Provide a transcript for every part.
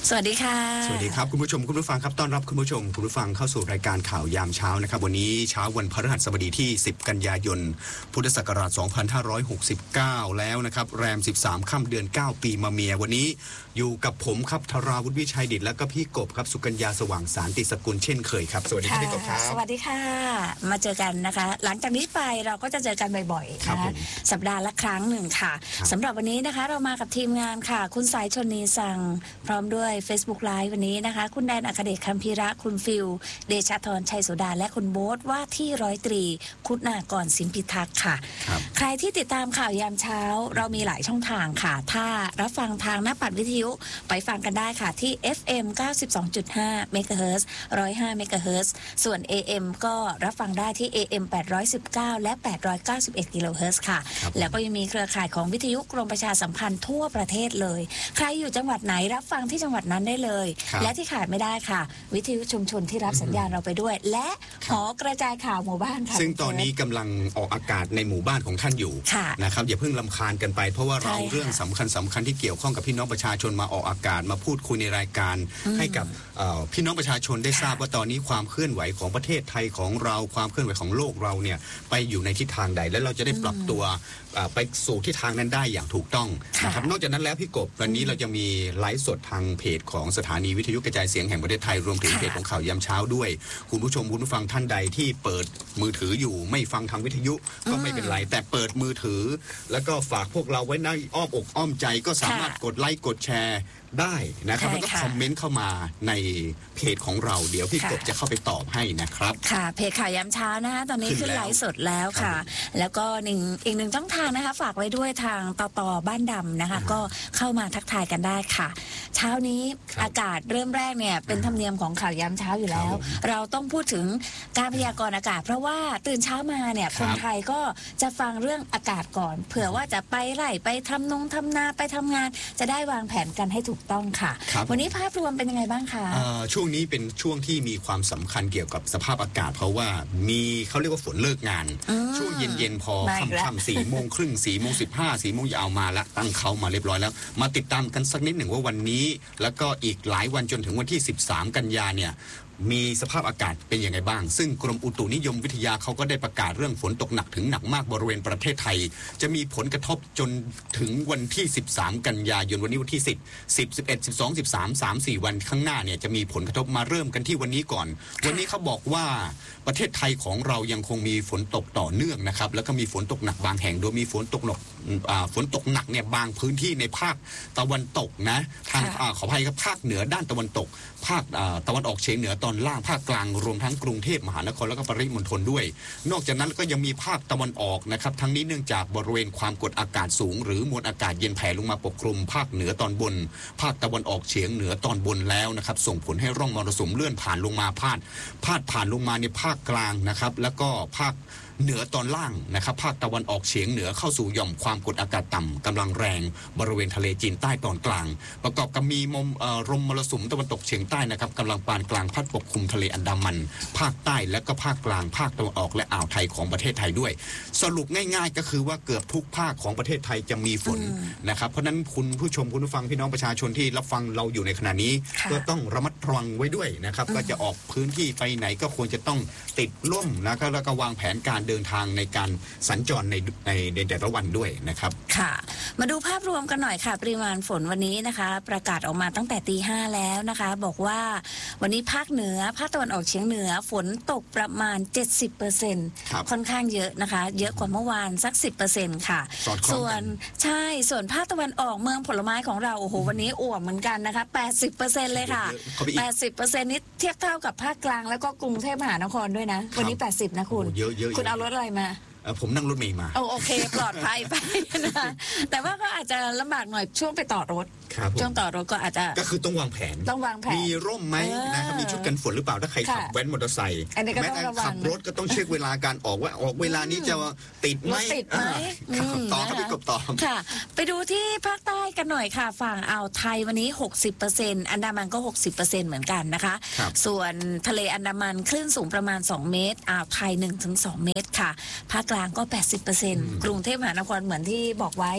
สวัสดีค่ะสวัสดีครับคุณผู้ชมคุณผู้ฟังครับต้อนรับคุณผู้ชมคุณผู้ฟังเข้าสู่รายการข่าวยามเช้านะครับวันนี้เช้าวันพฤหัสบดีที่10กันยายนพุทธศักราช2569แล้วนะครับแรม13ค่ำเดือน9ปีมะเมียวันนี้อยู่กับผมครับธราวุฒิวิชัยดิษฐ์และก็พี่กบครับสุกัญญาสว่างสารติสกุลเช่นเคยครับสวัสดีครับพี่กบครับสวัสดีค่ะมาเจอกันนะคะหลังจากนี้ไปเราก็จะเจอกันบ่อยๆนะคะสัปดาห์ละครั้งหนึ่งค่ะสำหรับวันนี้นะคะเรามากับทีมงานค่ะคุณสายชนนีสังพร้อมด้วย Facebook Live วันนี้นะคะคุณแดนอัครเดชคัมภีระคุณฟิลเดชธรชัยโสดาและคุณโบ๊ทว่าที่ร้อยตรีคุณากรสินพิทักษ์ค่ะใครที่ติดตามข่าวยามเช้าเรามีหลายช่องทางค่ะถ้ารับฟังทางหน้าปัดวิทยุไปฟังกันได้ค่ะที่ FM 92.5 MHz 105 MHz ส่วน AM ก็รับฟังได้ที่ AM 819 และ 891 กิโลเฮิรตซ์ค่ะแล้วก็ยังมีเครือข่ายของวิทยุกรมประชาสัมพันธ์ทั่วประเทศเลยใครอยู่จังหวัดไหนรับฟังที่จังหวัดนั้นได้เลยและที่ขาดไม่ได้ค่ะวิทยุชุมชนที่รับสัญญาณเราไปด้วยและหอกระจายข่าวหมู่บ้านค่ะซึ่งตอนนี้กำลังออกอากาศในหมู่บ้านของท่านอยู่นะครับอย่าเพิ่งรำคาญกันไปเพราะว่าเราเรื่องสำคัญที่เกี่ยวข้องกับพี่น้องประชาชนมาออกอากาศมาพูดคุยในรายการให้กับพี่น้องประชาชนได้ทราบว่าตอนนี้ความเคลื่อนไหวของประเทศไทยของเราความเคลื่อนไหวของโลกเราเนี่ยไปอยู่ในทิศทางใดและเราจะได้ปรับตัวไปสู่ทิศทางนั้นได้อย่างถูกต้องนะครับนอกจากนั้นแล้วพี่กบวันนี้เราจะมีไลฟ์สดทางเพจของสถานีวิทยุกระจายเสียงแห่งประเทศไทยรวมถึงเพจของข่าวยามเช้าด้วยคุณผู้ชมคุณผู้ฟังท่านใดที่เปิดมือถืออยู่ไม่ฟังทางวิทยุก็ไม่เป็นไรแต่เปิดมือถือแล้วก็ฝากพวกเราไว้ในอ้อมอกอ้อมใจก็สามารถกดไลค์กดแชร์ได้นะครับแล้วก็คอมเมนต์เข้ามาในเพจของเราเดี๋ยวพี่กบจะเข้าไปตอบให้นะครับค่ะเพจข่าวยามเช้านะคะตอนนี้ขึ้นไลฟ์สดแล้วค่ะแล้วก็อีกหนึ่งช่องทางนะคะฝากไว้ด้วยทางต่อบ้านดำนะคะก็เข้ามาทักทายกันได้ค่ะเช้านี้อากาศเริ่มแรกเนี่ยเป็นธรรมเนียมของข่าวยามเช้าอยู่แล้วเราต้องพูดถึงการพยากรณ์อากาศเพราะว่าตื่นเช้ามาเนี่ยคนไทยก็จะฟังเรื่องอากาศก่อนเผื่อว่าจะไปไร่ไปทำนาไปทำงานจะได้วางแผนกันให้ถูกต้องค่ะวันนี้ภาพรวมเป็นยังไงบ้างคะช่วงนี้เป็นช่วงที่มีความสำคัญเกี่ยวกับสภาพอากาศเพราะว่ามีเขาเรียกว่าฝนเลิกงานช่วงเย็นๆพอค่ำๆ4 โมงครึ่ง4 โมง 15 4 โมงยาวมาละตั้งเขามาเรียบร้อยแล้วมาติดตามกันสักนิดหนึ่งว่าวันนี้แล้วก็อีกหลายวันจนถึงวันที่13กันยาเนี่ยมีสภาพอากาศเป็นยังไงบ้างซึ่งกรมอุตุนิยมวิทยาเขาก็ได้ประกาศเรื่องฝนตกหนักถึงหนักมากบริเวณประเทศไทยจะมีผลกระทบจนถึงวันที่13กันยายนวันนี้วันที่10 11 12 13 3-4 วันข้างหน้าเนี่ยจะมีผลกระทบมาเริ่มกันที่วันนี้ก่อนวันนี้เขาบอกว่าประเทศไทยของเรายังคงมีฝนตกต่อเนื่องนะครับแล้วก็มีฝนตกหนักบางแห่งโดยมีฝนตกหนักเนี่ยบางพื้นที่ในภาคตะวันตกนะทางขออภัยครับภาคเหนือด้านตะวันตกภาคตะวันออกเฉียงเหนือตอนล่างภาคกลางรวมทั้งกรุงเทพมหานครแล้วก็ปริมณฑลด้วยนอกจากนั้นก็ยังมีภาคตะวันออกนะครับทั้งนี้เนื่องจากบริเวณความกดอากาศสูงหรือมวลอากาศเย็นแผ่ลงมาปกคลุมภาคเหนือตอนบนภาคตะวันออกเฉียงเหนือตอนบนแล้วนะครับส่งผลให้ร่องมรสุมเลื่อนผ่านลงมาพาดผ่านลงมาในภาคกลางนะครับแล้วก็ภาคเหนือตอนล่างนะครับภาคตะวันออกเฉียงเหนือเข้าสู่หย่อมความกดอากาศต่ำกำลังแรงบริเวณทะเลจีนใต้ตอนกลางประกอบกับมีลมมรสุมตะวันตกเฉียงใต้นะครับกำลังปานกลางพัดปกคลุมทะเลอันดามันภาคใต้และก็ภาคกลางภาคตะวันออกและอ่าวไทยของประเทศไทยด้วยสรุปง่ายๆก็คือว่าเกือบทุกภาคของประเทศไทยจะมีฝนนะครับเพราะนั้นคุณผู้ชมคุณผู้ฟังพี่น้องประชาชนที่รับฟังเราอยู่ในขณะนี้ก็ต้องระมัดระวังไว้ด้วยนะครับก็จะออกพื้นที่ไปไหนก็ควรจะต้องติดร่มนะครับแล้วก็วางแผนการเดินทางในการสัญจรในแต่ละวันด้วยนะครับค่ะมาดูภาพรวมกันหน่อยค่ะปริมาณฝนวันนี้นะคะประกาศออกมาตั้งแต่ตี 5แล้วนะคะบอกว่าวันนี้ภาคเหนือภาคตะวันออกเฉียงเหนือฝนตกประมาณ 70% ค่อนข้างเยอะนะคะเยอะกว่าเมื่อวานสัก 10% ค่ะส่วนภาคตะวันออกเมืองผลไม้ของเราโอ้โหวันนี้อ่วมเหมือนกันนะคะ 80% เลยค่ะ 80% นี้เทียบเท่ากับภาคกลางแล้วก็กรุงเทพมหานครด้วยนะวันนี้80นะคุณเอารถอะไรมาผมนั่งรถเมล์มาโอเคปลอดภัยไปนะแต่ว่าก็อาจจะลำบากหน่อยช่วงไปต่อรถช่วงต่อรถก็อาจจะก็คือต้องวางแผนมีร่มไหมนะครับมีชุดกันฝนหรือเปล่าถ้าใครขับแว้นมอเตอร์ไซค์แม้แต่ขับรถก็ต้องเช็คเวลาการออกว่าออกเวลานี้จะติดไหมต่อครับพี่กบต่อค่ะไปดูที่ภาคใต้กันหน่อยค่ะฝั่งอ่าวไทยวันนี้ 60% อันดามันก็ 60% เหมือนกันนะคะส่วนทะเลอันดามันคลื่นสูงประมาณ2 เมตรอ่าวไทย 1-2 เมตรค่ะภาคกลางางก็ 80% กรุงเทพมหานครเหมือนที่บอกไว้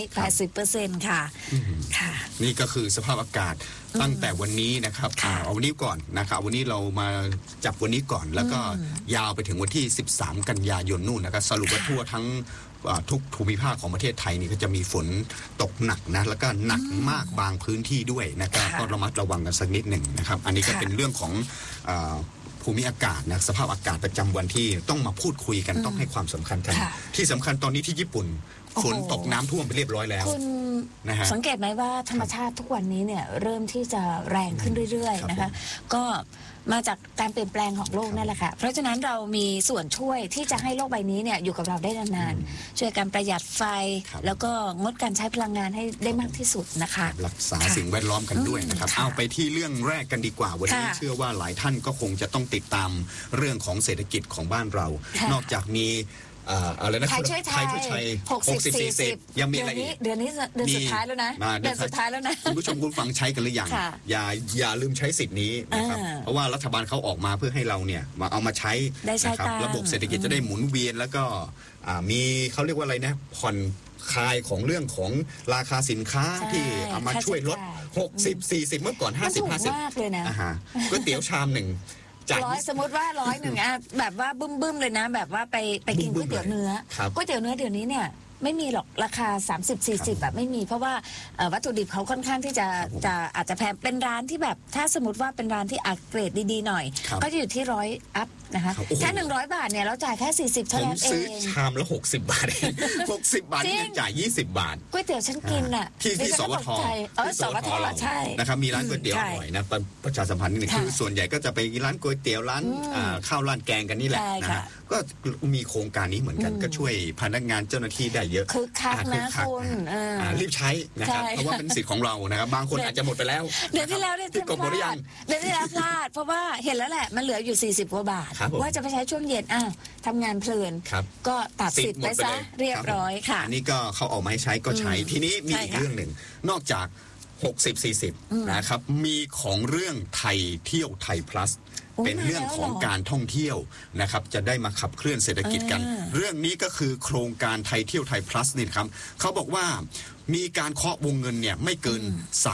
80% ค่ะค่ะนี่ก็คือสภาพอากาศตั้งแต่วันนี้นะครับเอาวันนี้ก่อนนะครับวันนี้เรามาจับวันนี้ก่อนแล้วก็ยาวไปถึงวันที่13กันยายนนู่นนะครับสรุปว่าทั่วทั้งทุกภูมิภาคของประเทศไทยนี่ก็จะมีฝนตกหนักนะแล้วก็หนักมากบางพื้นที่ด้วยนะครับก็ระมัดระวังกันสักนิดหนึ่งนะครับอันนี้ก็เป็นเรื่องของภูมิอากาศนะสภาพอากาศประจำวันที่ต้องมาพูดคุยกันต้องให้ความสำคัญกันที่สำคัญตอนนี้ที่ญี่ปุ่นฝนตกน้ำท่วมไปเรียบร้อยแล้วคุณสังเกตไหมว่าธรรมชาติทุกวันนี้เนี่ยเริ่มที่จะแรงขึ้นเรื่อยๆนะคะก็มาจากการเปลี่ยนแปลงของโลกนั่นแหละค่ะเพราะฉะนั้นเรามีส่วนช่วยที่จะให้โลกใบนี้เนี่ยอยู่กับเราได้นานๆช่วยการประหยัดไฟแล้วก็งดการใช้พลังงานให้ได้มากที่สุดนะคะรักษาสิ่งแวดล้อมกันด้วยนะครับเอาไปที่เรื่องแรกกันดีกว่าวันนี้เชื่อว่าหลายท่านก็คงจะต้องติดตามเรื่องของเศรษฐกิจของบ้านเรานอกจากมีอะไรนะไทยช่วยไทย 60-40ยังมีอะไรอีกเดือนสุดท้ายแล้วนะเดือนสุดท้ายแล้วนะคุณผู้ชมคุณฟังใช้กันหรือยังอย่าลืมใช้สิทธิ์นี้นะครับเพราะว่ารัฐบาลเขาออกมาเพื่อให้เราเนี่ยมาเอามาใช้นะครับระบบเศรษฐกิจจะได้หมุนเวียนแล้วก็มีเขาเรียกว่าอะไรนะผ่อนคลายของเรื่องของราคาสินค้าที่เอามาช่วยลด60-40เมื่อก่อน50-50 มากเลยนะก๋วยเตี๋ยวชามหนึ่งสมมติว่า100อ่ะแบบว่าบึ้มเลยนะแบบว่าไปกินก๋วยเตี๋ยวเนื้อก๋วยเตี๋ยวเนื้อเดี๋ยวนี้เนี่ยไม่มีหรอกราคา30-40แบบไม่มีเพราะว่าวัตถุดิบเขาค่อนข้างที่จะอาจจะแพงเป็นร้านที่แบบถ้าสมมติว่าเป็นร้านที่อัปเกรดดีๆหน่อยก็จะอยู่ที่100อัพนะคะแค่100 บาทเนี่ยเราจ่ายแค่40เท่านั้นเองผมซื้อชามละ60 บาท60 บาทนี่จ่าย20 บาทก๋วยเตี๋ยวฉันกินอ่ะที่สวทสวทใช่นะครับมีร้านก๋วยเตี๋ยวอร่อยนะประชาสัมพันธ์นิดนึงคือส่วนใหญ่ก็จะไปร้านก๋วยเตี๋ยวร้านข้าวร้านแกงกันนี่แหละนะก็มีโครงการนี้เหมือนกันก็ช่วยพนักงานเจ้าหน้าที่ได้เยอะคือคักนะคุณรีบใช้นะครับเพราะว่าเป็นสิทธิ์ของเรานะครับบางคนอาจจะหมดไปแล้วเดือนที่แล้วเนี่ยที่กบหมดหรือยังเดือนที่แล้วพลาดเพราะว่าเห็นแล้วแหละมันเหลืออยู่40 กว่าบาทว่าจะไปใช้ช่วงเย็นทำงานเพลินก็ตัดสิทธิ์ไปซะเรียบร้อยค่ะอันนี้ก็เขาออกมาให้ใช้ก็ใช้ทีนี้มีอีกเรื่องหนึ่งนอกจาก60-40นะครับมีของเรื่องไทยเที่ยวไทย plus เป็นเรื่องของการท่องเที่ยวนะครับจะได้มาขับเคลื่อนเศรษฐกิจกันเรื่องนี้ก็คือโครงการไทยเที่ยวไทย plus นี่ครับเขาบอกว่ามีการเคาะวงเงินเนี่ยไม่เกิน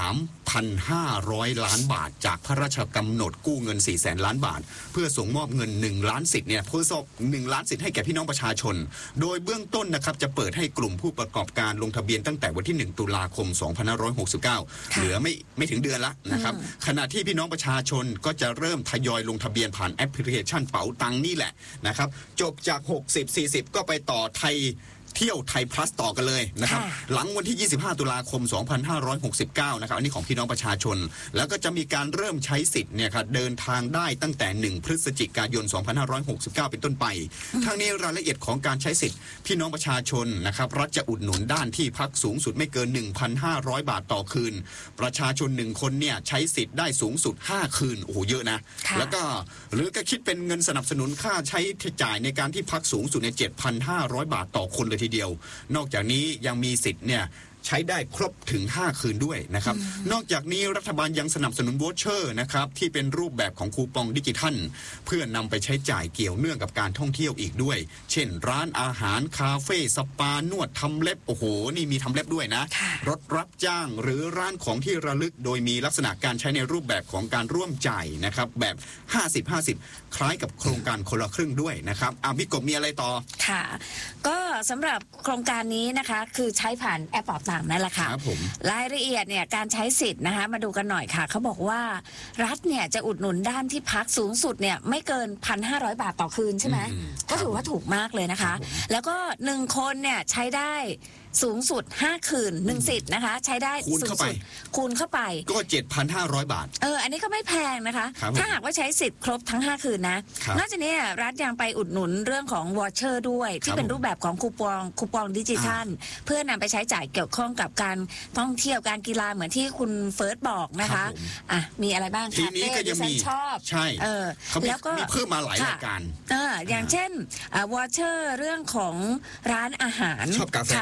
3,500 ล้านบาทจากพระราชกำหนดกู้เงิน 400,000 ล้านบาทเพื่อส่งมอบเงิน1 ล้านสิทธิ์เนี่ยเพื่อส่ง1 ล้านสิทธิ์ให้แก่พี่น้องประชาชนโดยเบื้องต้นนะครับจะเปิดให้กลุ่มผู้ประกอบการลงทะเบียนตั้งแต่วันที่1 ตุลาคม 2569เหลือไม่ถึงเดือนละนะครับขณะที่พี่น้องประชาชนก็จะเริ่มทยอยลงทะเบียนผ่านแอปพลิเคชันเป๋าตังนี่แหละนะครับจบจาก60-40ก็ไปต่อไทยเที่ยวไทย plus ต่อกันเลยนะครับหลังวันที่25 ตุลาคม 2569นะครับอันนี้ของพี่น้องประชาชนแล้วก็จะมีการเริ่มใช้สิทธิ์เนี่ยครับเดินทางได้ตั้งแต่1 พฤศจิกายน 2569เป็นต้นไปทั้งนี้รายละเอียดของการใช้สิทธิ์พี่น้องประชาชนนะครับรัฐจะอุดหนุนด้านที่พักสูงสุดไม่เกิน 1,500 บาทต่อคืนประชาชน1 คนเนี่ยใช้สิทธิ์ได้สูงสุด5 คืนโอ้โหเยอะนะแล้วก็หรือก็คิดเป็นเงินสนับสนุนค่าใช้จ่ายในการที่พักสูงสุดใน 7,500 บาทต่อคนเลยทีเดียวนอกจากนี้ยังมีสิทธิ์เนี่ยใช้ได้ครบถึง5 คืนด้วยนะครับนอกจากนี้รัฐบาลยังสนับสนุนวอเชอร์นะครับที่เป็นรูปแบบของคูปองดิจิทัลเพื่อนำไปใช้จ่ายเกี่ยวเนื่องกับการท่องเที่ยวอีกด้วยเช่นร้านอาหารคาเฟ่สปานวดทำเล็บโอ้โหนี่มีทำเล็บด้วยนะรถรับจ้างหรือร้านของที่ระลึกโดยมีลักษณะการใช้ในรูปแบบของการร่วมจ่ายนะครับแบบ 50-50 คล้ายกับโครงการคนละครึ่งด้วยนะครับพี่กบมีอะไรต่อค่ะก็สำหรับโครงการนี้นะคะคือใช้ผ่านแอปเป๋าตังนั่นแหละค่ะรายละเอียดเนี่ยการใช้สิทธิ์นะคะมาดูกันหน่อยค่ะเขาบอกว่ารัฐเนี่ยจะอุดหนุนด้านที่พักสูงสุดเนี่ยไม่เกิน 1,500 บาทต่อคืนใช่ไหมก็ถือว่าถูกมากเลยนะคะแล้วก็1 คนเนี่ยใช้ได้สูงสุด5 คืน1 สิทธิ์นะคะใช้ได้สูงสุดคูณเข้าไปก็ 7,500 บาทอันนี้ก็ไม่แพงนะคะถ้าหากว่าใช้สิทธิ์ครบทั้ง5 คืนนะนอกจากนี้รัฐยังไปอุดหนุนเรื่องของวอเชอร์ด้วยที่เป็นรูปแบบของคูปองดิจิทัลเพื่อนำไปใช้จ่ายเกี่ยวข้องกับการท่องเที่ยวการกีฬาเหมือนที่คุณเฟิร์สบอกนะคะมีอะไรบ้างทีนี้ก็ยังมีชอบใช่แล้วก็มีเพิ่มมาหลายรายการอย่างเช่นวอเชอร์เรื่องของร้านอาหารชอบกาแฟไหม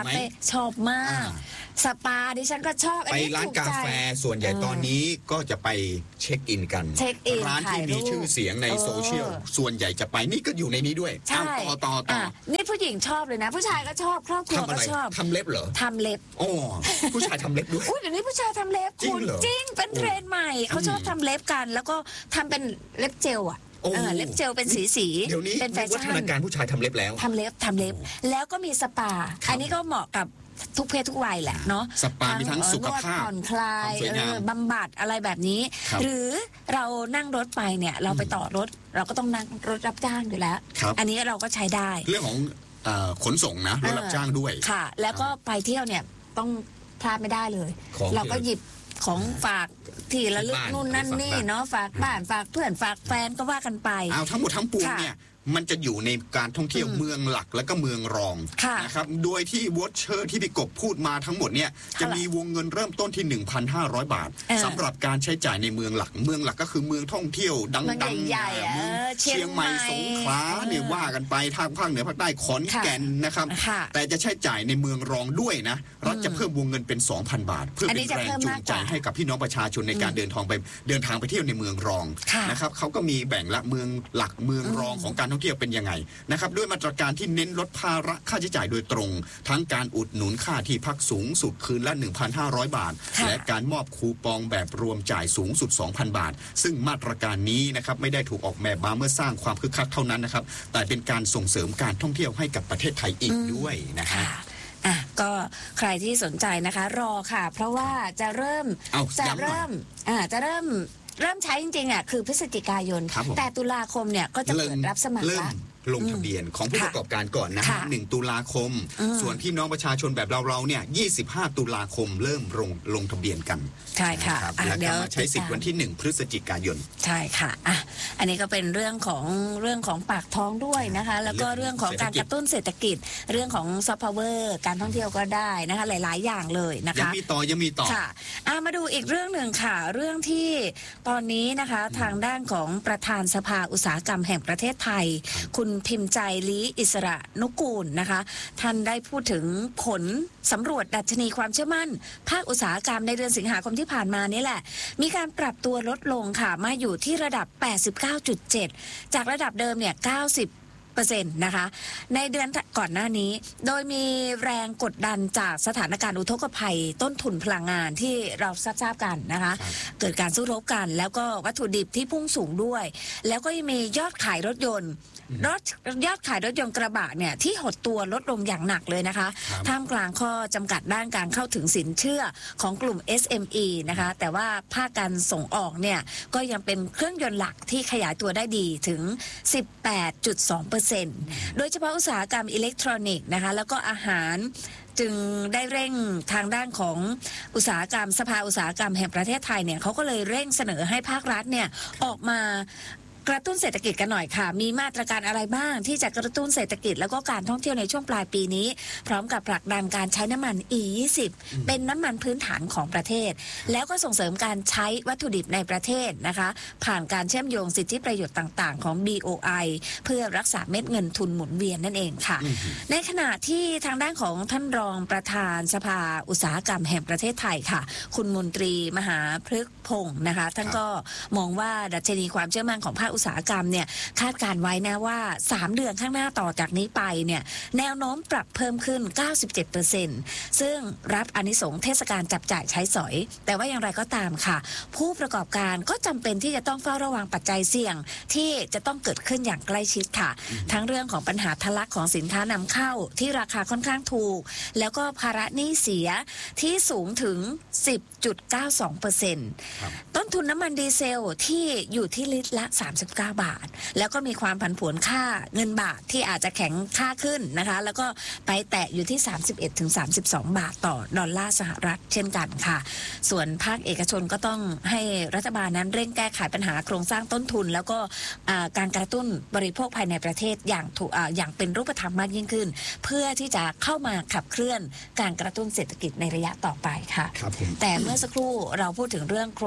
ชอบมากสปาดิฉันก็ชอบไปร้านกาแฟส่วนใหญ่ตอนนี้ก็จะไปเช็คอินกันร้านที่มีชื่อเสียงในโซเชียลส่วนใหญ่จะไปนี่ก็อยู่ในนี้ด้วยต่อนี่ผู้หญิงชอบเลยนะผู้ชายก็ชอบครอบครัวก็ชอบทำเล็บเหรอทำเล็บผู้ชายทำเล็บด้วยเดี๋ยวนี้ผู้ชายทำเล็บคุณจริงเป็นเทรนด์ใหม่เขาชอบทำเล็บกันแล้วก็ทำเป็นเล็บเจลเล็บเจลเป็นสีเดี๋ยวนี้เป็นแฟชั่นวัฒนาการผู้ชายทำเล็บแล้วทำเล็บแล้วก็มีสปาอันนี้ก็เหมาะกับทุกเพศทุกวัยแหละเนาะสปามีทั้งสุขภาพผ่อนคลายบำบัดอะไรแบบนี้หรือเรานั่งรถไปเนี่ยเราไปต่อรถเราก็ต้องนั่งรถรับจ้างอยู่แล้วอันนี้เราก็ใช้ได้เรื่องของขนส่งนะรถรับจ้างด้วยค่ะแล้วก็ไปเที่ยวเนี่ยต้องพลาดไม่ได้เลยเราก็หยิบของฝากที่ระลึกนู่นนั่นนี่เนาะฝากบ้านฝากเพื่อนฝากแฟนก็ว่ากันไปทั้งหมดทั้งปวงเนี่ยมันจะอยู่ในการท่องเที่ยวเมืองหลักและก็เมืองรองนะครับโดยที่วอชเชอร์ที่พี่กบพูดมาทั้งหมดเนี่ยจะมีวงเงินเริ่มต้นที่ 1,500 บาทสำหรับการใช้จ่ายในเมืองหลักก็คือเมืองท่องเที่ยวดังๆใหญ่เชียงใหม่สงขลาเนี่ยว่ากันไปทางภาคเหนือภาคใต้ขอนแก่นนะครับแต่จะใช้จ่ายในเมืองรองด้วยนะรัฐจะเพิ่มวงเงินเป็น 2,000 บาทเพื่อเป็นแรงจูงใจให้กับพี่น้องประชาชนในการเดินทางไปเที่ยวในเมืองรองนะครับเขาก็มีแบ่งละเมืองหลักเมืองรองของการท่องเที่ยวเป็นยังไงนะครับด้วยมาตรการที่เน้นลดภาระค่าใช้จ่ายโดยตรงทั้งการอุดหนุนค่าที่พักสูงสุดคืนละ 1,500 บาทและการมอบคูปองแบบรวมจ่ายสูงสุด 2,000 บาทซึ่งมาตรการนี้นะครับไม่ได้ถูกออกแบบมาเมื่อสร้างความคึกคักเท่านั้นนะครับแต่เป็นการส่งเสริมการท่องเที่ยวให้กับประเทศไทยอีกด้วยนะครับก็ใครที่สนใจนะคะรอค่ะเพราะว่าจะเริ่มใช้จริงๆคือพฤศจิกายนแต่ตุลาคมเนี่ยก็จะเปิดรับสมัครแล้วลงทะเบียนของผู้ประกอบการก่อนนะ1 ตุลาคมส่วนพี่น้องประชาชนแบบเราเนี่ย25 ตุลาคมเริ่มลงทะเบียนกันใช่ค่ะแล้วก็มาใช้สิทธิ์วันที่1 พฤศจิกายนใช่ค่ะอันนี้ก็เป็นเรื่องของปากท้องด้วยนะคะแล้วก็เรื่องของการกระตุ้นเศรษฐกิจเรื่องของซอฟต์พาวเวอร์การท่องเที่ยวก็ได้นะคะหลายๆอย่างเลยนะคะยังมีต่อค่ะมาดูอีกเรื่องหนึ่งค่ะเรื่องที่ตอนนี้นะคะทางด้านของประธานสภาอุตสาหกรรมแห่งประเทศไทยคุณพิมพ์ใจลี้อิสระนุกูลนะคะท่านได้พูดถึงผลสำรวจดัชนีความเชื่อมั่นภาคอุตสาหกรรมในเดือนสิงหาคมที่ผ่านมานี่แหละมีการปรับตัวลดลงค่ะมาอยู่ที่ระดับ 89.7 จากระดับเดิมเนี่ย90%นะคะในเดือนก่อนหน้านี้โดยมีแรงกดดันจากสถานการณ์อุทกภัยต้นทุนพลังงานที่เราทราบกันนะคะเกิดการสู้รบกันแล้วก็วัตถุดิบที่พุ่งสูงด้วยแล้วก็ยังมียอดขายรถยนต์กระบะเนี่ยที่หดตัวลดลงอย่างหนักเลยนะคะท่ามกลางข้อจำกัดด้านการเข้าถึงสินเชื่อของกลุ่ม SME นะคะแต่ว่าภาคการส่งออกเนี่ยก็ยังเป็นเครื่องยนต์หลักที่ขยายตัวได้ดีถึง 18.2%โดยเฉพาะอุตสาหกรรมอิเล็กทรอนิกส์นะคะแล้วก็อาหารจึงได้เร่งทางด้านของอุตสาหกรรมสภาอุตสาหกรรมแห่งประเทศไทยเนี่ยเขาก็เลยเร่งเสนอให้ภาครัฐเนี่ยออกมากระตุ้นเศรษฐกิจกันหน่อยค่ะมีมาตรการอะไรบ้างที่จะกระตุ้นเศรษฐกิจแล้วก็การท่องเที่ยวในช่วงปลายปีนี้พร้อมกับผลักดันการใช้น้ำมัน E20 เป็นน้ำมันพื้นฐานของประเทศแล้วก็ส่งเสริมการใช้วัตถุดิบในประเทศนะคะผ่านการเชื่อมโยงสิทธิประโยชน์ต่างๆของ BOI เพื่อรักษาเม็ดเงินทุนหมุนเวียนนั่นเองค่ะในขณะที่ทางด้านของท่านรองประธานสภาอุตสาหกรรมแห่งประเทศไทยค่ะคุณมนตรีมหาพฤกษ์พงศ์นะคะท่านก็มองว่าดัชนีความเชื่อมั่นของภาคอุตสาหกรรมเนี่ยคาดการไว้นะว่า3 เดือนข้างหน้าต่อจากนี้ไปเนี่ยแนวโน้มปรับเพิ่มขึ้น 97% ซึ่งรับอานิสงส์เทศกาลจับจ่ายใช้สอยแต่ว่าอย่างไรก็ตามค่ะผู้ประกอบการก็จำเป็นที่จะต้องเฝ้าระวังปัจจัยเสี่ยงที่จะต้องเกิดขึ้นอย่างใกล้ชิดค่ะทั้งเรื่องของปัญหาทะลักของสินค้านำเข้าที่ราคาค่อนข้างถูกแล้วก็ภาระหนี้เสียที่สูงถึง 10.92% ต้นทุนน้ำมันดีเซลที่อยู่ที่ลิตรละ39 บาทแล้วก็มีความผันผวนค่าเงินบาทที่อาจจะแข็งค่าขึ้นนะคะแล้วก็ไปแตะอยู่ที่ 31-32 บาทต่อดอลลาร์สหรัฐเช่นกันค่ะส่วนภาคเอกชนก็ต้องให้รัฐบาลนั้นเร่งแก้ไขปัญหาโครงสร้างต้นทุนแล้วก็การกระตุ้นบริโภคภายในประเทศอย่างเป็นรูปธรรมมากยิ่งขึ้นเพื่อที่จะเข้ามาขับเคลื่อนการกระตุ้นเศรษฐกิจในระยะต่อไปค่ะแต่เมื่อสักครู่เราพูดถึงเรื่องโครงการ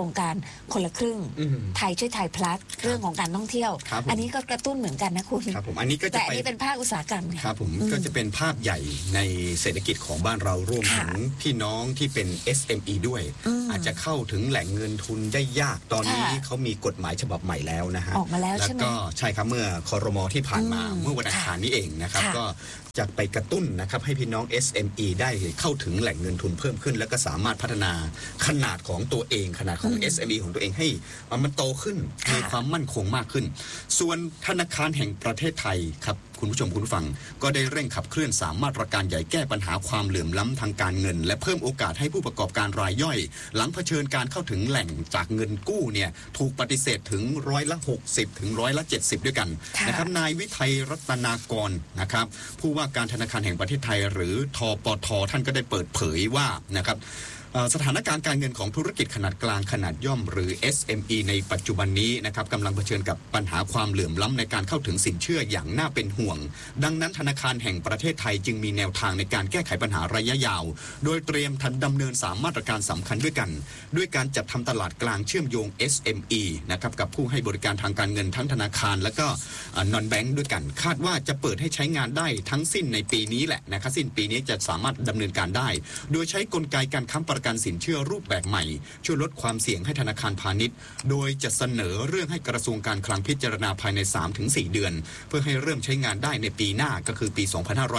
คนละครึ่งไทยช่วยไทยพลัสเรื่องของการท่องเที่ยวอันนี้ก็กระตุ้นเหมือนกันนะคุณครับผมอันนี้ก็จะแต่อันนี้เป็นภาคอุตสาหกรรมครับผมก็จะเป็นภาพใหญ่ในเศรษฐกิจของบ้านเรารวมถึงพี่น้องที่เป็น SME ด้วยอาจจะเข้าถึงแหล่งเงินทุนได้ยากตอนนี้เขามีกฎหมายฉบับใหม่แล้วนะฮะออกมาแล้วใช่ไหมแล้วก็ใช่ครับเมื่อครม.ที่ผ่านมาเมื่อวันอังคารนี้เองนะครับก็จะไปกระตุ้นนะครับให้พี่น้อง SME ได้เข้าถึงแหล่งเงินทุนเพิ่มขึ้นแล้วก็สามารถพัฒนาขนาดของตัวเองขนาดของ SME ของตัวเองให้มันโตขึ้นมีความมั่นคงมากขึ้นส่วนธนาคารแห่งประเทศไทยครับคุณผู้ชมคุณผู้ฟังก็ได้เร่งขับเคลื่อน3มาตรการใหญ่แก้ปัญหาความเหลื่อมล้ำทางการเงินและเพิ่มโอกาสให้ผู้ประกอบการรายย่อยหลังเผชิญการเข้าถึงแหล่งจากเงินกู้เนี่ยถูกปฏิเสธถึง60%ถึง70%ด้วยกันนะครับนายวิทัยรัตนากรนะครับผู้ว่าการธนาคารแห่งประเทศไทยหรือทปท.ท่านก็ได้เปิดเผยว่านะครับสถานการณ์การเงินของธุรกิจขนาดกลางขนาดย่อมหรือ SME ในปัจจุบันนี้นะครับกำลังเผชิญกับปัญหาความเหลื่อมล้ำในการเข้าถึงสินเชื่ออย่างน่าเป็นห่วงดังนั้นธนาคารแห่งประเทศไทยจึงมีแนวทางในการแก้ไขปัญหาระยะยาวโดยเตรียมดำเนิน3มาตรการสำคัญด้วยกันด้วยการจัดทำตลาดกลางเชื่อมโยง SME นะครับกับผู้ให้บริการทางการเงินทั้งธนาคารและก็นอนแบงค์ด้วยกันคาดว่าจะเปิดให้ใช้งานได้ทั้งสิ้นในปีนี้แหละนะครับสิ้นปีนี้จะสามารถดำเนินการได้โดยใช้กลไกการค้ำประกันสินเชื่อรูปแบบใหม่ช่วยลดความเสี่ยงให้ธนาคารพาณิชย์โดยจะเสนอเรื่องให้กระทรวงการคลังพิจารณาภายใน 3-4 เดือนเพื่อให้เริ่มใช้งานได้ในปีหน้าก็คือปี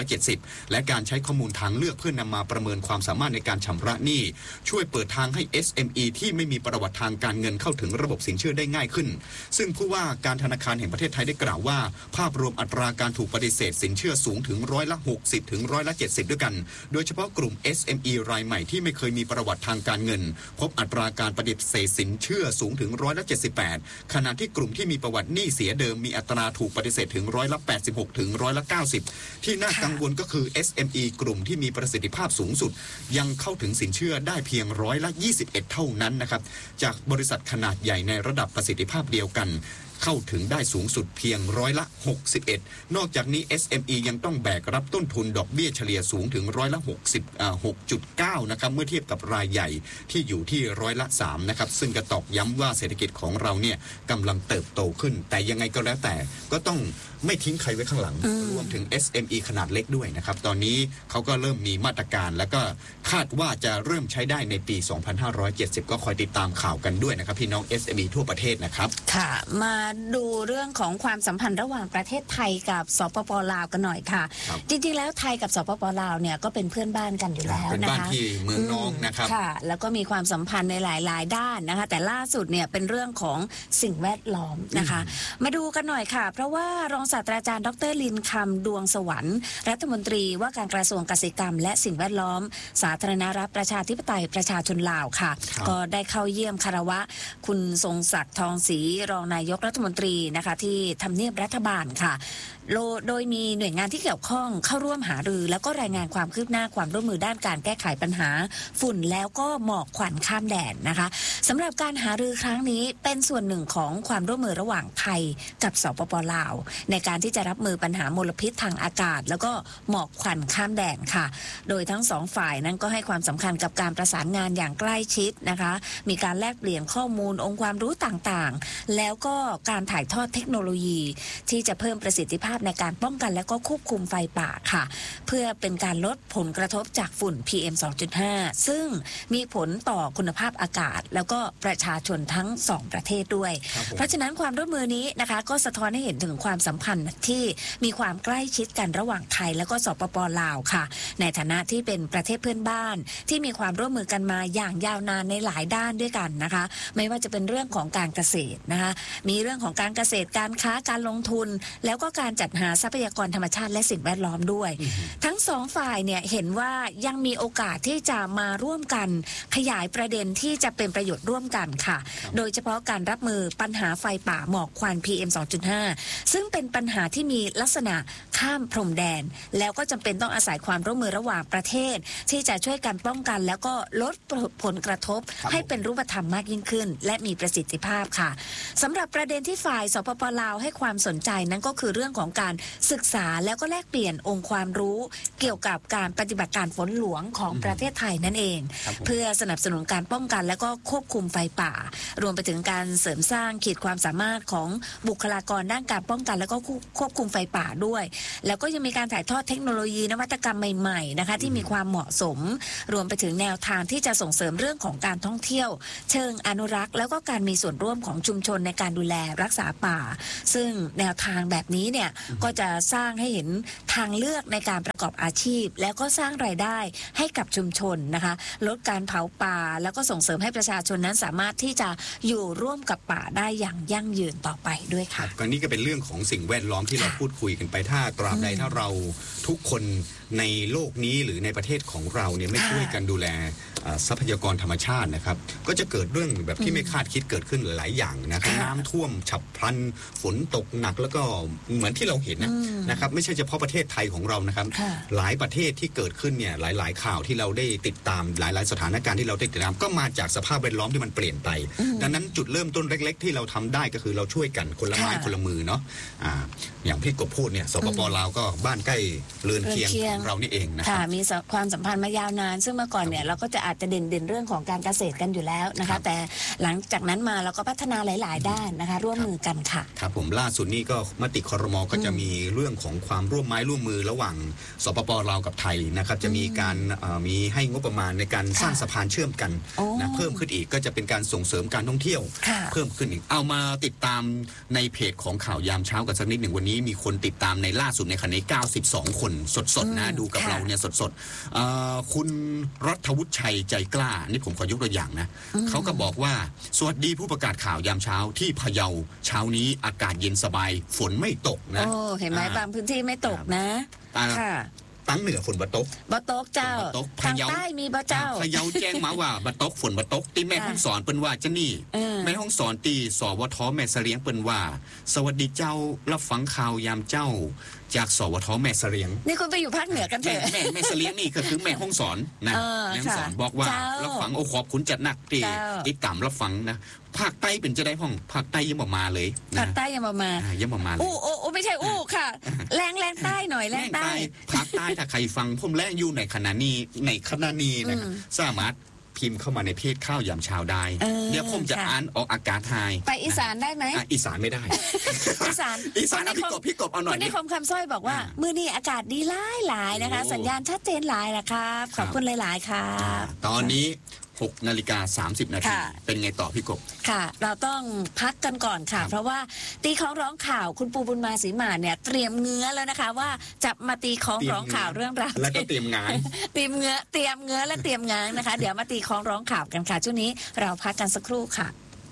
2570 และการใช้ข้อมูลทางเลือกเพื่อนำมาประเมินความสามารถในการชำระหนี้ช่วยเปิดทางให้ SME ที่ไม่มีประวัติทางการเงินเข้าถึงระบบสินเชื่อได้ง่ายขึ้นซึ่งผู้ว่าการธนาคารแห่งประเทศไทยได้กล่าวว่าภาพรวมอัตราการถูกปฏิเสธสินเชื่อสูงถึง60%ถึง70%ด้วยกันโดยเฉพาะกลุ่ม SME รายใหม่ที่ไม่เคยมีประวัติทางการเงินพบอัตราการปฏิเสธสินเชื่อสูงถึง78%ขณะที่กลุ่มที่มีประวัติหนี้เสียเดิมมีอัตราถูกปฏิเสธถึง86%ถึง90%ที่น่ากังวลก็คือ SME กลุ่มที่มีประสิทธิภาพสูงสุดยังเข้าถึงสินเชื่อได้เพียง21%เท่านั้นนะครับจากบริษัทขนาดใหญ่ในระดับประสิทธิภาพเดียวกันเข้าถึงได้สูงสุดเพียง61%นอกจากนี้ SME ยังต้องแบกรับต้นทุนดอกเบี้ยเฉลี่ยสูงถึง6.9% นะครับเมื่อเทียบกับรายใหญ่ที่อยู่ที่3%นะครับซึ่งกระตอกย้ำว่าเศรษฐกิจของเราเนี่ยกำลังเติบโตขึ้นแต่ยังไงก็แล้วแต่ก็ต้องไม่ทิ้งใครไว้ข้างหลังรวมถึง SME ขนาดเล็กด้วยนะครับตอนนี้เขาก็เริ่มมีมาตรการแล้วก็คาดว่าจะเริ่มใช้ได้ในปี 2570 ก็คอยติดตามข่าวกันด้วยนะครับพี่น้อง SME ทั่วประเทศนะครับค่ะมาดูเรื่องของความสัมพันธ์ระหว่างประเทศไทยกับสปป.ลาวกันหน่อยค่ะจริงๆแล้วไทยกับสปป.ลาวเนี่ยก็เป็นเพื่อนบ้านกันอยู่แล้วนะคะเป็นบ้านที่เมืองน้องนะครับค่ะแล้วก็มีความสัมพันธ์ในหลายๆด้านนะคะแต่ล่าสุดเนี่ยเป็นเรื่องของสิ่งแวดล้อมนะคะมาดูกันหน่อยค่ะเพราะว่ารองศาสตราจารย์ดร.ลินคำดวงสวรรค์รัฐมนตรีว่าการกระทรวงเกษตรกรรมและสิ่งแวดล้อมสาธารณรัฐประชาธิปไตยประชาชนลาวค่ะก็ได้เข้าเยี่ยมคารวะคุณทรงศักดิ์ทองศรีรองนายกรัฐมนตรีนะคะที่ทำเนียบรัฐบาลค่ะโดยมีหน่วยงานที่เกี่ยวข้องเข้าร่วมหารือแล้วก็รายงานความคืบหน้าความร่วมมือด้านการแก้ไขปัญหาฝุ่นแล้วก็หมอกควันข้ามแดนนะคะสำหรับการหารือครั้งนี้เป็นส่วนหนึ่งของความร่วมมือระหว่างไทยกับสปป.ลาวในการที่จะรับมือปัญหามลพิษทางอากาศแล้วก็หมอกควันข้ามแดนค่ะโดยทั้งสองฝ่ายนั้นก็ให้ความสำคัญกับการประสานงานอย่างใกล้ชิดนะคะมีการแลกเปลี่ยนข้อมูลองค์ความรู้ต่างๆแล้วก็การถ่ายทอดเทคโนโลยีที่จะเพิ่มประสิทธิภาพในการป้องกันและก็ควบคุมไฟป่าค่ะเพื่อเป็นการลดผลกระทบจากฝุ่น PM 2.5 ซึ่งมีผลต่อคุณภาพอากาศแล้วก็ประชาชนทั้ง2ประเทศด้วยเพราะฉะนั้นความร่วมมือนี้นะคะก็สะท้อนให้เห็นถึงความสัมพันธ์ที่มีความใกล้ชิดกันระหว่างไทยแล้วก็สปป.ลาวค่ะในฐานะที่เป็นประเทศเพื่อนบ้านที่มีความร่วมมือกันมาอย่างยาวนานในหลายด้านด้วยกันนะคะไม่ว่าจะเป็นเรื่องของการเกษตรนะคะมีเรื่องของการเกษตรการค้าการลงทุนแล้วก็การจัดหาทรัพยากรธรรมชาติและสิ่งแวดล้อมด้วยทั้งสองฝ่ายเนี่ยเห็นว่ายังมีโอกาสที่จะมาร่วมกันขยายประเด็นที่จะเป็นประโยชน์ร่วมกันค่ะโดยเฉพาะการรับมือปัญหาไฟป่าหมอกควัน PM 2.5 ซึ่งเป็นปัญหาที่มีลักษณะข้ามพรมแดนแล้วก็จำเป็นต้องอาศัยความร่วมมือระหว่างประเทศที่จะช่วยกันป้องกันแล้วก็ลดผลกระทบให้เป็นรูปธรรมมากยิ่งขึ้นและมีประสิทธิภาพค่ะสำหรับประเด็นที่ฝ่ายสปป.ลาวให้ความสนใจนั้นก็คือเรื่องของการศึกษาแล้วก็แลกเปลี่ยนองค์ความรู้เกี่ยวกับการปฏิบัติการฝนหลวงของประเทศไทยนั่นเองเพื่อสนับสนุนการป้องกันและก็ควบคุมไฟป่ารวมไปถึงการเสริมสร้างขีดความสามารถของบุคลากรด้านการป้องกันและก็ควบคุมไฟป่าด้วยแล้วก็ยังมีการถ่ายทอดเทคโนโลยีนวัตกรรมใหม่ๆนะคะที่มีความเหมาะสมรวมไปถึงแนวทางที่จะส่งเสริมเรื่องของการท่องเที่ยวเชิงอนุรักษ์แล้วก็การมีส่วนร่วมของชุมชนในการดูแลรักษาป่าซึ่งแนวทางแบบนี้เนี่ยก็จะสร้างให้เห็นทางเลือกในการประกอบอาชีพแล้วก็สร้างรายได้ให้กับชุมชนนะคะลดการเผาป่าแล้วก็ส่งเสริมให้ประชาชนนั้นสามารถที่จะอยู่ร่วมกับป่าได้อย่างยั่งยืนต่อไปด้วยค่ะก็นี่ก็เป็นเรื่องของสิ่งแวดล้อมที่เราพูดคุยกันไปถ้าตราบใดถ้าเราทุกคนในโลกนี้หรือในประเทศของเราเนี่ยไม่ช่วยกันดูแลทรัพยากรธรรมชาตินะครับก็จะเกิดเรื่องแบบที่ไม่คาดคิดเกิดขึ้นหลายอย่างนะครับน้ำท่วมฉับพลันฝนตกหนักแล้วก็เหมือนที่เราเห็นนะครับไม่ใช่เฉพาะประเทศไทยของเรานะครับหลายประเทศที่เกิดขึ้นเนี่ยหลายๆข่าวที่เราได้ติดตามหลายๆสถานการณ์ที่เราได้ติดตามก็มาจากสภาพแวดล้อมที่มันเปลี่ยนไปดังนั้นจุดเริ่มต้นเล็กๆที่เราทำได้ก็คือเราช่วยกันคนละไม้คนละมือเนาะอย่างพี่กบพูดเนี่ยสปป.ลาวก็บ้านใกล้เรือนเคียงของเรานี่เองนะครับมีความสัมพันธ์มายาวนานซึ่งเมื่อก่อนเนี่ยเราก็จะอาจจะเด่นเรื่องของการเกษตรกันอยู่แล้วนะคะแต่หลังจากนั้นมาเราก็พัฒนาหลายๆด้านนะคะร่วมมือกันค่ะครับผมล่าสุดนี้ก็มติครม.ก็จะมีเรื่องของความร่วมไม้ร่วมมือระหว่างสปป.ลาวกับไทยนะครับจะมีการมีให้งบประมาณในการสร้างสะพานเชื่อมกันนะเพิ่มขึ้นอีกก็จะเป็นการส่งเสริมการท่องเที่ยวเพิ่มขึ้นอีกเอามาติดตามในเพจของข่าวยามเช้ากันสักนิดหนึ่งวันนี้มีคนติดตามในล่าสุดในขณะนี้92คนสดๆนะดูกับเราเนี่ยสดๆคุณรัฐวุฒิชัยใจกล้านี่ผมขอยกตัวอย่างนะเขาก็บอกว่าสวัสดีผู้ประกาศข่าวยามเช้าที่พะเยาเช้านี้อากาศเย็นสบายฝนไม่ตกนะโอ้เห็นไหมบางพื้นที่ไม่ตกนะค่ะตั้งเหนือฝนบะตกเจ้าทางใต้มีบะเจ้าพะเยาแจ้งมาว่าบะตกฝนบะตกที่แม่ห้องสอนเปิ้นว่าจะนี่แม่ห้องสอนตีสวทแม่เสลียงเปิ้นว่าสวัสดีเจ้ารับฟังข่าวยามเจ้าจากสวทแม่เสลียงนี่คุณไปอยู่ภาคเหนือกันเถอะแม่เสลียงนี่ก็คือแม่ห้องสอนนะแม่ห้องสอนบอกว่ารับฟังโอ้ขอบคุณจัดหนักที่ติดตามรับฟังนะภาคใต้เป็นจะได้ห้องภาคใต้ยังบ่มาเลยภาคใต้ยังบ่มาเลยอู้ไม่ใช่อู้ค่ะแรงใต้หน่อยแรงใต้ภาคใต้ถ้าใครฟังผมแรงอยู่ในขณะนี้นะครับสามารถพิมพ์เข้ามาในเพจข้าวยามเช้าได้เดี๋ยวผมจะอ่านออกอากาศให้ไปอีสานได้ไหมอีสานไม่ได้อีสานพี่กบเอาหน่อยวันนี้คำสร้อยบอกว่ามื้อนี้อากาศดีหลายนะคะสัญญาณชัดเจนหลายนะครับขอบคุณหลายๆครับตอนนี้6:30 นาทีเป็นไงต่อพี่กบค่ะเราต้องพักกันก่อนค่ะเพราะว่าตีของร้องข่าวคุณปูบุญมาศรีมาเนี่ยเตรียมเงื้อแล้วนะคะว่าจะมาตีของร้องข่าวเรื่องราวแล้วก็เตรียมงานเตรียมเงื้อและเตรียมงานนะคะเดี๋ยวมาตีของร้องข่าวกันค่ะช่วงนี้เราพักกันสักครู่ค่ะ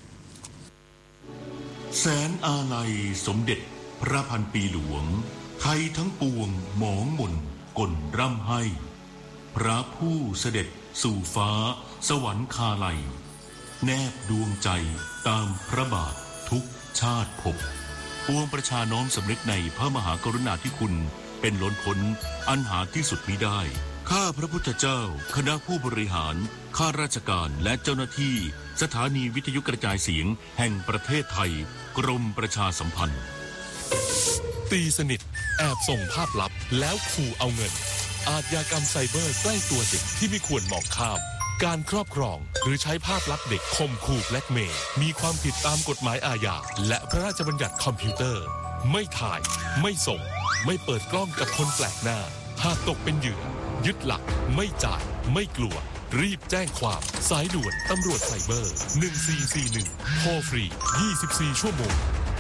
แสนอาลัยสมเด็จพระพันปีหลวงไทยทั้งปวงหมองมนกลร่ำให้พระผู้เสด็จสู่ฟ้าสวรรคาลัยแนบดวงใจตามพระบาททุกชาติภพปวงประชาน้อมสำนึกในพระมหากรุณาธิคุณเป็นล้นพ้นอันหาที่สุดมิได้ข้าพระพุทธเจ้าคณะผู้บริหารข้าราชการและเจ้าหน้าที่สถานีวิทยุกระจายเสียงแห่งประเทศไทยกรมประชาสัมพันธ์ตีสนิทแอบส่งภาพลับแล้วขู่เอาเงินอาชญากรรมไซเบอร์ใกล้ตัวเด็กที่ไม่ควรมองข้ามการครอบครองหรือใช้ภาพลับเด็กข่มขู่แบล็กเมย์มีความผิดตามกฎหมายอาญาและพระราชบัญญัติคอมพิวเตอร์ไม่ถ่ายไม่ส่งไม่เปิดกล้องกับคนแปลกหน้าหากตกเป็นเหยื่อยึดหลักไม่จ่ายไม่กลัวรีบแจ้งความสายด่วนตำรวจไซเบอร์1441โทรฟรี24ชั่วโมง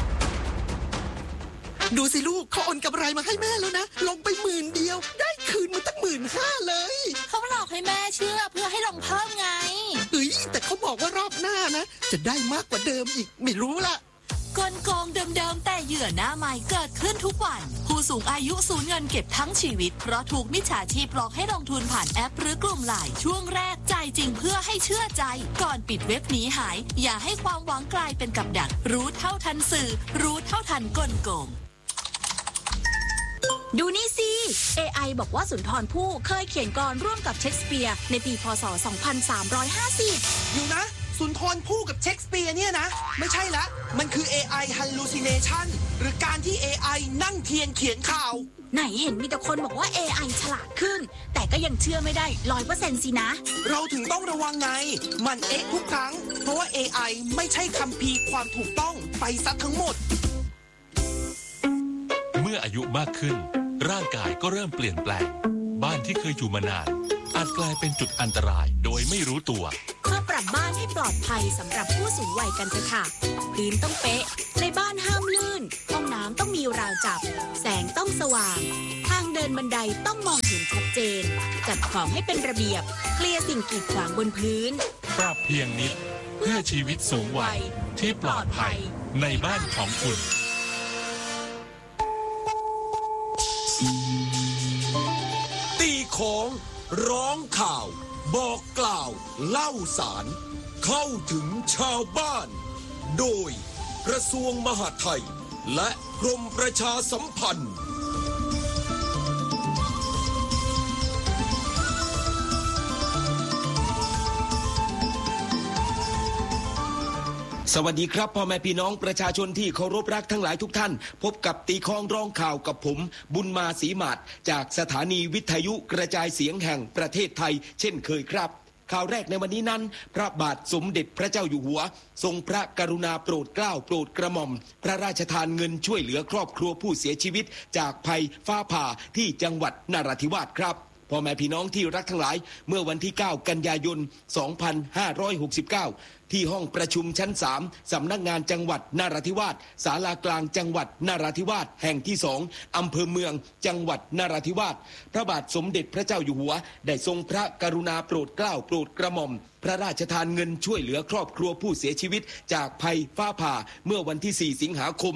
ดูสิลูกเขาโอนกำไรมาให้แม่แล้วนะลงไป10,000เดียวได้คืนมาตั้ง15,000เลยเขาหลอกให้แม่เชื่อเพื่อให้ลงเพิ่มไงแต่เขาบอกว่ารอบหน้านะจะได้มากกว่าเดิมอีกไม่รู้ละกลโกงเดิมๆแต่เหยื่อหน้าใหม่เกิดขึ้นทุกวันผู้สูงอายุสูญเงินเก็บทั้งชีวิตเพราะถูกมิจฉาชีพหลอกให้ลงทุนผ่านแอปหรือกลุ่มไลน์ช่วงแรกจ่ายจริงเพื่อให้เชื่อใจก่อนปิดเว็บหนีหายอย่าให้ความหวังกลายเป็นกับดักรู้เท่าทันสื่อรู้เท่าทันกลโกงดูนี่สิ AI บอกว่าสุนทรภู่เคยเขียนกลอนร่วมกับเชคสเปียร์ในปีพ.ศ. 2350 อยู่นะสุนทรภู่กับเชคสเปียร์เนี่ยนะไม่ใช่ละมันคือ AI hallucination หรือการที่ AI นั่งเทียนเขียนข่าวไหนเห็นมีแต่คนบอกว่า AI ฉลาดขึ้นแต่ก็ยังเชื่อไม่ได้ 100% สินะเราถึงต้องระวังไงมันทุกครั้งเพราะว่า AI ไม่ใช่คัมภีร์ความถูกต้องไปซะทั้งหมดเมื่ออายุมากขึ้นร่างกายก็เริ่มเปลี่ยนแปลงบ้านที่เคยอยู่มานานอาจกลายเป็นจุดอันตรายโดยไม่รู้ตัวมาปรับบ้านให้ปลอดภัยสำหรับผู้สูงวัยกันเถอะค่ะพื้นต้องเป๊ะในบ้านห้ามลื่นห้องน้ำต้องมีราวจับแสงต้องสว่างทางเดินบันไดต้องมองเห็นชัดเจนจัดของให้เป็นระเบียบเคลียร์สิ่งกีดขวางบนพื้นปรับเพียงนิดเพื่อชีวิตสูงวัยที่ปลอดภัยในบ้านของคุณตีของร้องข่าวบอกกล่าวเล่าสารเข้าถึงชาวบ้านโดยกระทรวงมหาดไทยและกรมประชาสัมพันธ์สวัสดีครับพ่อแม่พี่น้องประชาชนที่เคารพรักทั้งหลายทุกท่านพบกับตีคองร้องข่าวกับผมบุญมาศรีมาศจากสถานีวิทยุกระจายเสียงแห่งประเทศไทยเช่นเคยครับข่าวแรกในวันนี้นั้นพระบาทสมเด็จพระเจ้าอยู่หัวทรงพระกรุณาโปรดเกล้าโปรดกระหม่อมพระราชทานเงินช่วยเหลือครอบครัวผู้เสียชีวิตจากภัยฟ้าผ่าที่จังหวัดนราธิวาสครับพ่อแม่พี่น้องที่รักทั้งหลายเมื่อวันที่9กันยายน2569ที่ห้องประชุมชั้น3สำนักงานจังหวัดนราธิวาสศาลากลางจังหวัดนราธิวาสแห่งที่2อำเภอเมืองจังหวัดนราธิวาสพระบาทสมเด็จพระเจ้าอยู่หัวได้ทรงพระกรุณาโปรดเกล้าโปรดกระหม่อมพระราชทานเงินช่วยเหลือครอบครัวผู้เสียชีวิตจากภัยฟ้าผ่าเมื่อวันที่4สิงหาคม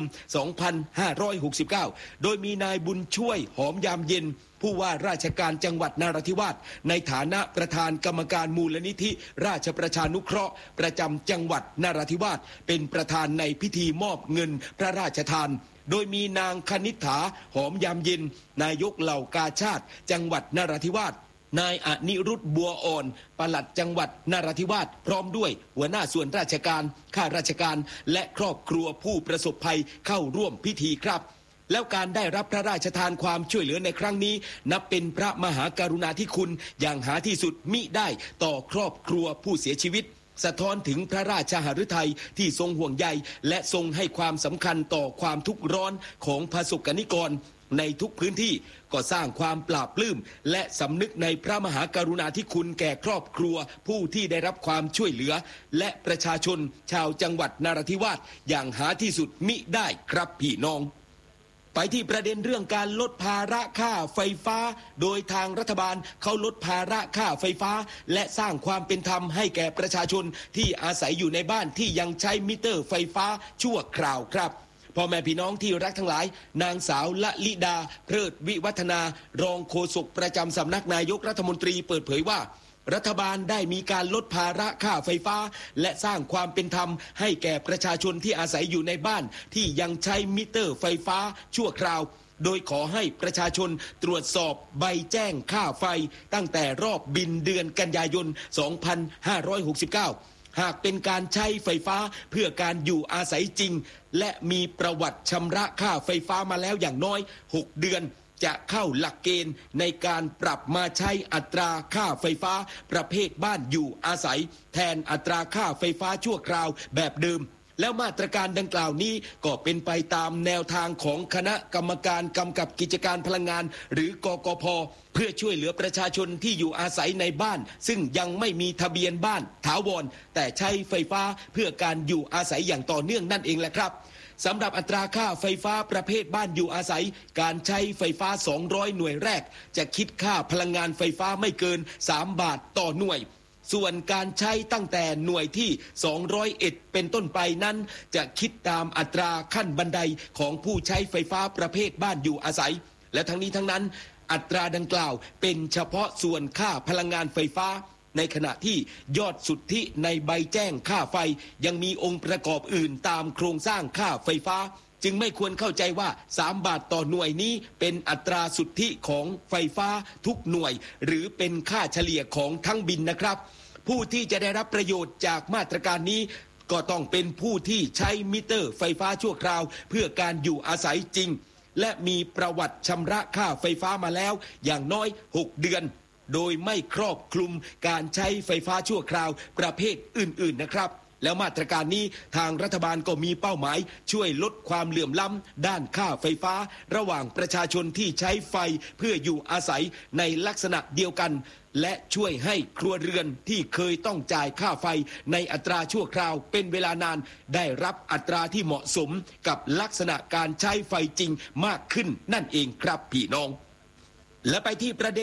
2569โดยมีนายบุญช่วยหอมยามเย็นผู้ว่าราชการจังหวัดนราธิวาสในฐานะประธานกรรมการมูลนิธิราชประชานุเคราะห์ประจำจังหวัดนราธิวาสเป็นประธานในพิธีมอบเงินพระราชทานโดยมีนางคณิษฐาหอมยามเย็นนายกเหล่ากาชาดจังหวัดนราธิวาสนายอนิรุตบัวอ่อนปลัดจังหวัดนราธิวาสพร้อมด้วยหัวหน้าส่วนราชการข้าราชการและครอบครัวผู้ประสบภัยเข้าร่วมพิธีครับแล้วการได้รับพระราชทานความช่วยเหลือในครั้งนี้นับเป็นพระมหากรุณาธิคุณอย่างหาที่สุดมิได้ต่อครอบครัวผู้เสียชีวิตสะท้อนถึงพระราชหฤทัยที่ทรงห่วงใยและทรงให้ความสำคัญต่อความทุกข์ร้อนของประสบกนิกรในทุกพื้นที่ก็สร้างความปลาบปลื้มและสำนึกในพระมหากรุณาธิคุณแก่ครอบครัวผู้ที่ได้รับความช่วยเหลือและประชาชนชาวจังหวัดนราธิวาสอย่างหาที่สุดมิได้ครับพี่น้องไปที่ประเด็นเรื่องการลดภาระค่าไฟฟ้าโดยทางรัฐบาลเขาลดภาระค่าไฟฟ้าและสร้างความเป็นธรรมให้แก่ประชาชนที่อาศัยอยู่ในบ้านที่ยังใช้มิเตอร์ไฟฟ้าชั่วคราวครับพ่อแม่พี่น้องที่รักทั้งหลายนางสาวละลิดาเพลิดวิวัฒนารองโฆษกประจำสำนักนายกรัฐมนตรีเปิดเผยว่ารัฐบาลได้มีการลดภาระค่าไฟฟ้าและสร้างความเป็นธรรมให้แก่ประชาชนที่อาศัยอยู่ในบ้านที่ยังใช้มิเตอร์ไฟฟ้าชั่วคราวโดยขอให้ประชาชนตรวจสอบใบแจ้งค่าไฟตั้งแต่รอบบินเดือนกันยายน2569หากเป็นการใช้ไฟฟ้าเพื่อการอยู่อาศัยจริงและมีประวัติชำระค่าไฟฟ้ามาแล้วอย่างน้อย6 เดือนจะเข้าหลักเกณฑ์ในการปรับมาใช้อัตราค่าไฟฟ้าประเภทบ้านอยู่อาศัยแทนอัตราค่าไฟฟ้าชั่วคราวแบบเดิมแล้วมาตรการดังกล่าวนี้ก็เป็นไปตามแนวทางของคณะกรรมการกำกับกิจการพลังงานหรือกกพ.เพื่อช่วยเหลือประชาชนที่อยู่อาศัยในบ้านซึ่งยังไม่มีทะเบียนบ้านถาวรแต่ใช้ไฟฟ้าเพื่อการอยู่อาศัยอย่างต่อเนื่องนั่นเองแหละครับสำหรับอัตราค่าไฟฟ้าประเภทบ้านอยู่อาศัยการใช้ไฟฟ้า200หน่วยแรกจะคิดค่าพลังงานไฟฟ้าไม่เกิน3 บาทต่อหน่วยส่วนการใช้ตั้งแต่หน่วยที่201เป็นต้นไปนั้นจะคิดตามอัตราขั้นบันไดของผู้ใช้ไฟฟ้าประเภทบ้านอยู่อาศัยและทั้งนี้ทั้งนั้นอัตราดังกล่าวเป็นเฉพาะส่วนค่าพลังงานไฟฟ้าในขณะที่ยอดสุทธิในใบแจ้งค่าไฟยังมีองค์ประกอบอื่นตามโครงสร้างค่าไฟฟ้าจึงไม่ควรเข้าใจว่า3 บาทต่อหน่วยนี้เป็นอัตราสุทธิของไฟฟ้าทุกหน่วยหรือเป็นค่าเฉลี่ยของทั้งบินนะครับผู้ที่จะได้รับประโยชน์จากมาตรการนี้ก็ต้องเป็นผู้ที่ใช้มิเตอร์ไฟฟ้าชั่วคราวเพื่อการอยู่อาศัยจริงและมีประวัติชำระค่าไฟฟ้ามาแล้วอย่างน้อย6 เดือนโดยไม่ครอบคลุมการใช้ไฟฟ้าชั่วคราวประเภทอื่นๆนะครับแล้วมาตรการนี้ทางรัฐบาลก็มีเป้าหมายช่วยลดความเหลื่อมล้ำด้านค่าไฟฟ้าระหว่างประชาชนที่ใช้ไฟเพื่ออยู่อาศัยในลักษณะเดียวกันและช่วยให้ครัวเรือนที่เคยต้องจ่ายค่าไฟในอัตราชั่วคราวเป็นเวลานานได้รับอัตราที่เหมาะสมกับลักษณะการใช้ไฟจริงมากขึ้นนั่นเองครับพี่น้องและไปที่ประเด็น